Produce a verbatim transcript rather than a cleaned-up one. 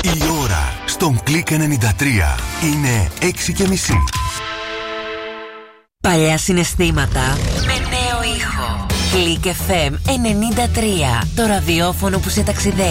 Η ώρα στον Κλικ ενενήντα τρία είναι έξι και μισή. Παλιά συναισθήματα με νέο ήχο. Κλικ εφ εμ ενενήντα τρία. Το ραδιόφωνο που σε ταξιδεύει.